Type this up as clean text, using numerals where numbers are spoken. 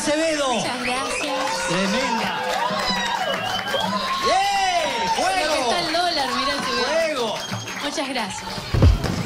Acevedo. Muchas gracias. Tremenda. ¡Bien! Lo que ¡Fuego! está el dólar, mirá si veo. ¡Fuego! Muchas gracias.